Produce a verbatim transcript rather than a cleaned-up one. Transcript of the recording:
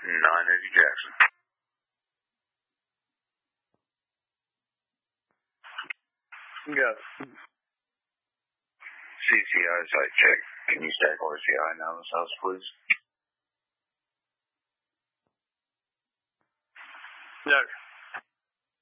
nine Eddie Jackson. Go. C C I site check. Can you stack R C I now in this house, please? No.